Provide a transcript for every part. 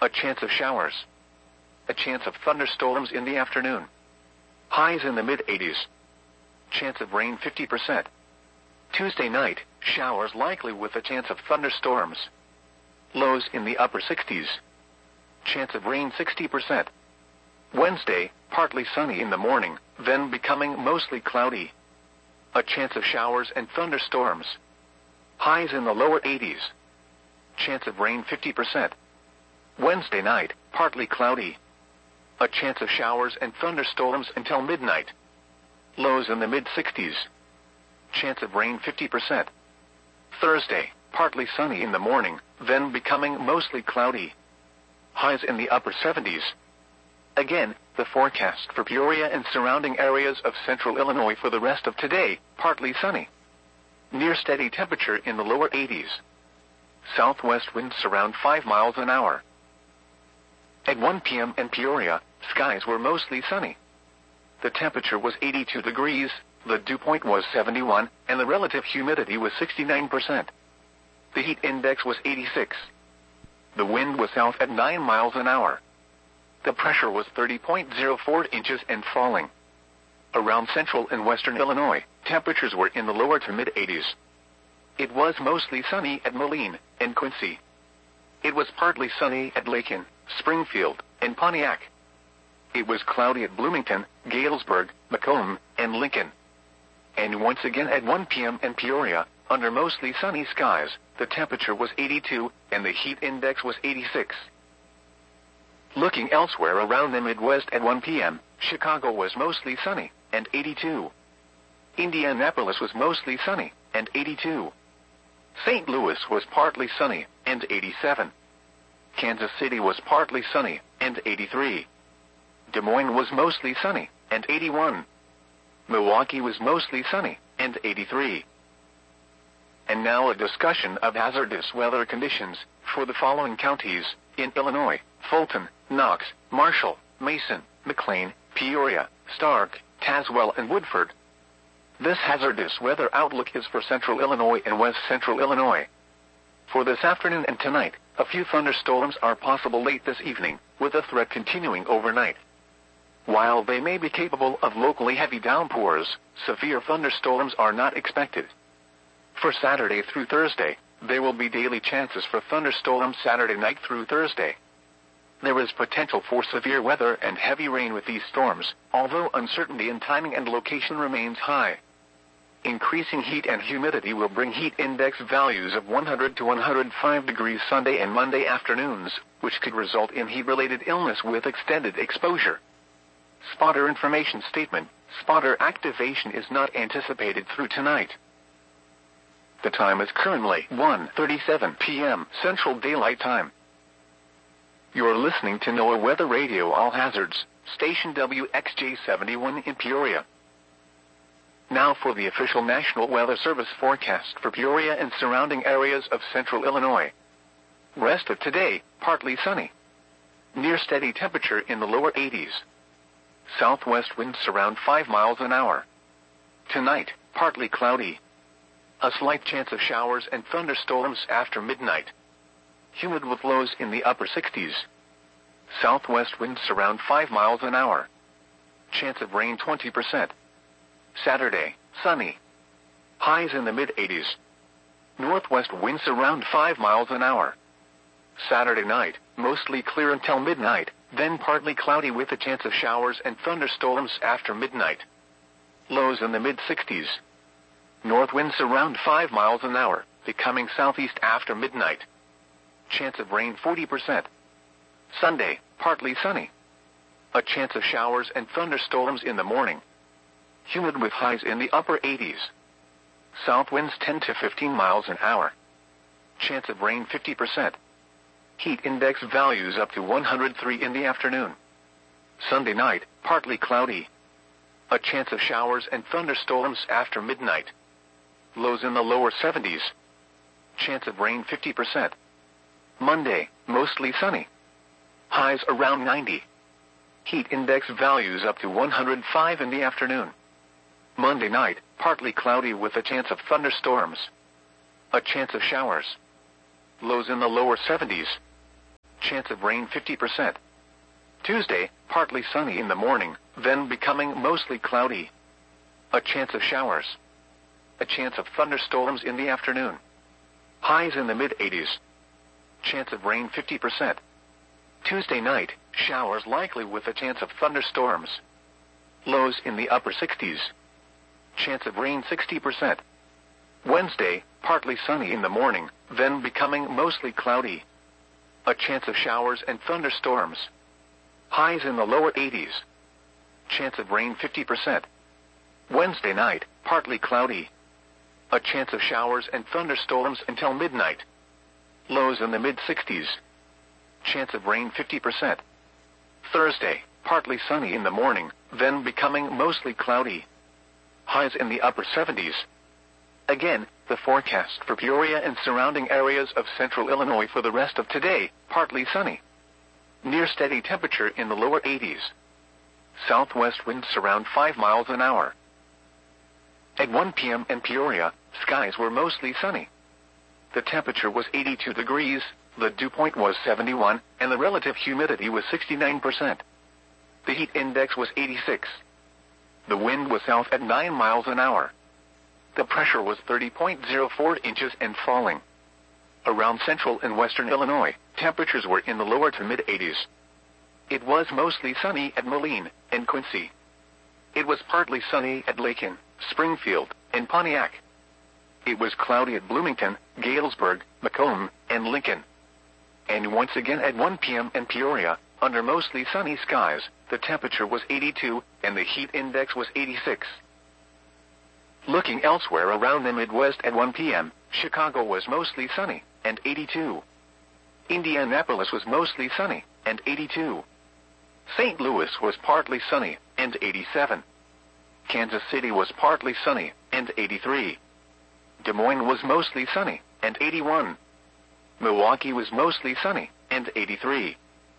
A chance of showers. A chance of thunderstorms in the afternoon. Highs in the mid-80s. Chance of rain 50%. Tuesday night, showers likely with a chance of thunderstorms. Lows in the upper 60s. Chance of rain 60%. Wednesday, partly sunny in the morning, then becoming mostly cloudy. A chance of showers and thunderstorms. Highs in the lower 80s. Chance of rain 50%. Wednesday night, partly cloudy. A chance of showers and thunderstorms until midnight. Lows in the mid-60s. Chance of rain 50%. Thursday, partly sunny in the morning, then becoming mostly cloudy. Highs in the upper 70s. Again, the forecast for Peoria and surrounding areas of central Illinois for the rest of today, partly sunny. Near steady temperature in the lower 80s. Southwest winds around 5 miles an hour. At 1 p.m. in Peoria, skies were mostly sunny. The temperature was 82 degrees, the dew point was 71, and the relative humidity was 69%. The heat index was 86. The wind was south at 9 miles an hour. The pressure was 30.04 inches and falling. Around central and western Illinois, temperatures were in the lower to mid-80s. It was mostly sunny at Moline and Quincy. It was partly sunny at Lakin, Springfield, and Pontiac. It was cloudy at Bloomington, Galesburg, Macomb, and Lincoln. And once again at 1 p.m. in Peoria, under mostly sunny skies, the temperature was 82 and the heat index was 86. Looking elsewhere around the Midwest at 1 p.m., Chicago was mostly sunny and 82. Indianapolis was mostly sunny and 82. St. Louis was partly sunny and 87. Kansas City was partly sunny and 83. Des Moines was mostly sunny and 81. Milwaukee was mostly sunny and 83. And now a discussion of hazardous weather conditions for the following counties in Illinois: Fulton, Knox, Marshall, Mason, McLean, Peoria, Stark, Tazewell, and Woodford. This hazardous weather outlook is for central Illinois and west central Illinois. For this afternoon and tonight, a few thunderstorms are possible late this evening, with the threat continuing overnight. While they may be capable of locally heavy downpours, severe thunderstorms are not expected. For Saturday through Thursday, there will be daily chances for thunderstorms Saturday night through Thursday. There is potential for severe weather and heavy rain with these storms, although uncertainty in timing and location remains high. Increasing heat and humidity will bring heat index values of 100 to 105 degrees Sunday and Monday afternoons, which could result in heat-related illness with extended exposure. Spotter information statement: spotter activation is not anticipated through tonight. The time is currently 1:37 p.m. Central Daylight Time. You're listening to NOAA Weather Radio All Hazards, station WXJ71 in Peoria. Now for the official National Weather Service forecast for Peoria and surrounding areas of central Illinois. Rest of today, partly sunny. Near steady temperature in the lower 80s. Southwest winds around 5 miles an hour. Tonight, partly cloudy. A slight chance of showers and thunderstorms after midnight. Humid with lows in the upper 60s. Southwest winds around 5 miles an hour. Chance of rain 20%. Saturday, sunny. Highs in the mid-80s. Northwest winds around 5 miles an hour. Saturday night, mostly clear until midnight, then partly cloudy with a chance of showers and thunderstorms after midnight. Lows in the mid-60s. North winds around 5 miles an hour, becoming southeast after midnight. Chance of rain 40%. Sunday, partly sunny. A chance of showers and thunderstorms in the morning. Humid with highs in the upper 80s. South winds 10 to 15 miles an hour. Chance of rain 50%. Heat index values up to 103 in the afternoon. Sunday night, partly cloudy. A chance of showers and thunderstorms after midnight. Lows in the lower 70s. Chance of rain 50%. Monday, mostly sunny. Highs around 90. Heat index values up to 105 in the afternoon. Monday night, partly cloudy with a chance of thunderstorms. A chance of showers. Lows in the lower 70s. Chance of rain 50%. Tuesday, partly sunny in the morning, then becoming mostly cloudy. A chance of showers. A chance of thunderstorms in the afternoon. Highs in the mid-80s. Chance of rain 50%. Tuesday night, showers likely with a chance of thunderstorms. Lows in the upper 60s. Chance of rain 60%. Wednesday, partly sunny in the morning, then becoming mostly cloudy. A chance of showers and thunderstorms. Highs in the lower 80s. Chance of rain 50%. Wednesday night, partly cloudy. A chance of showers and thunderstorms until midnight. Lows in the mid-60s. Chance of rain 50%. Thursday, partly sunny in the morning, then becoming mostly cloudy. Highs in the upper 70s. Again, the forecast for Peoria and surrounding areas of central Illinois for the rest of today, partly sunny. Near steady temperature in the lower 80s. Southwest winds around 5 miles an hour. At 1 p.m. in Peoria, skies were mostly sunny. The temperature was 82 degrees, the dew point was 71, and the relative humidity was 69%. The heat index was 86. The wind was south at 9 miles an hour. The pressure was 30.04 inches and falling. Around central and western Illinois, temperatures were in the lower to mid-80s. It was mostly sunny at Moline and Quincy. It was partly sunny at Lakin, Springfield, and Pontiac. It was cloudy at Bloomington, Galesburg, Macomb, and Lincoln. And once again at 1 p.m. in Peoria, under mostly sunny skies, the temperature was 82 and the heat index was 86. Looking elsewhere around the Midwest at 1 p.m., Chicago was mostly sunny and 82. Indianapolis was mostly sunny and 82. St. Louis was partly sunny and 87. Kansas City was partly sunny and 83. Des Moines was mostly sunny and 81. Milwaukee was mostly sunny and 83.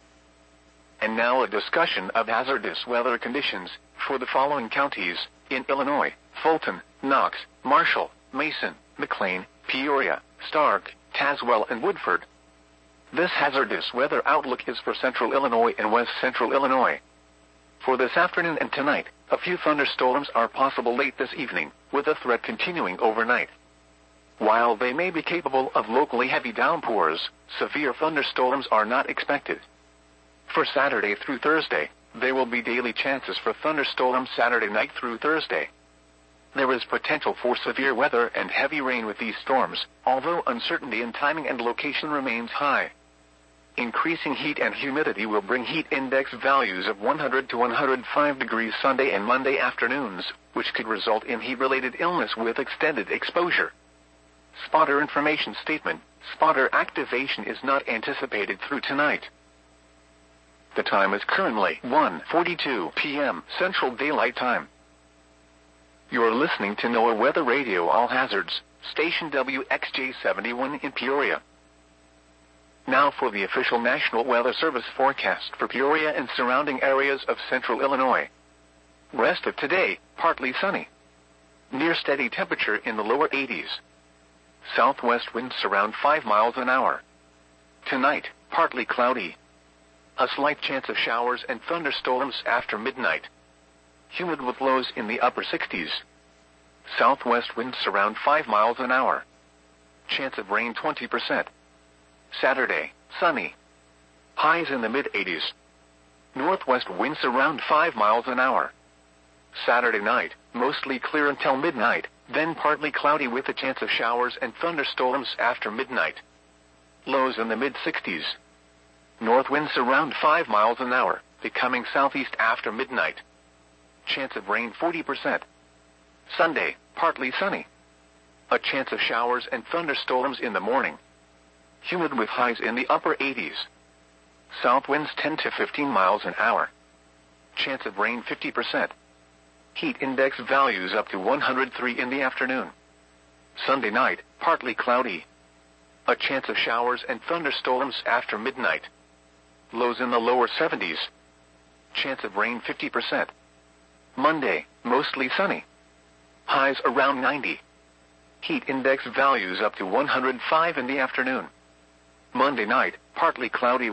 And now a discussion of hazardous weather conditions for the following counties in Illinois: Fulton, Knox, Marshall, Mason, McLean, Peoria, Stark, Tazewell, and Woodford. This hazardous weather outlook is for central Illinois and west central Illinois. For this afternoon and tonight, a few thunderstorms are possible late this evening, with the threat continuing overnight. While they may be capable of locally heavy downpours, severe thunderstorms are not expected. For Saturday through Thursday, there will be daily chances for thunderstorms Saturday night through Thursday. There is potential for severe weather and heavy rain with these storms, although uncertainty in timing and location remains high. Increasing heat and humidity will bring heat index values of 100 to 105 degrees Sunday and Monday afternoons, which could result in heat-related illness with extended exposure. Spotter information statement: spotter activation is not anticipated through tonight. The time is currently 1:42 p.m. Central Daylight Time. You are listening to NOAA Weather Radio All Hazards, station WXJ71 in Peoria. Now for the official National Weather Service forecast for Peoria and surrounding areas of central Illinois. Rest of today, partly sunny. Near steady temperature in the lower 80s. Southwest winds around 5 miles an hour. Tonight, partly cloudy. A slight chance of showers and thunderstorms after midnight. Humid with lows in the upper 60s. Southwest winds around 5 miles an hour. Chance of rain 20%. Saturday, sunny. Highs in the mid-80s. Northwest winds around 5 miles an hour. Saturday night, mostly clear until midnight, then partly cloudy with a chance of showers and thunderstorms after midnight. Lows in the mid-60s. North winds around 5 miles an hour, becoming southeast after midnight. Chance of rain 40%. Sunday, partly sunny. A chance of showers and thunderstorms in the morning. Humid with highs in the upper 80s. South winds 10 to 15 miles an hour. Chance of rain 50%. Heat index values up to 103 in the afternoon. Sunday night, partly cloudy. A chance of showers and thunderstorms after midnight. Lows in the lower 70s. Chance of rain 50%. Monday, mostly sunny. Highs around 90. Heat index values up to 105 in the afternoon. Monday night, partly cloudy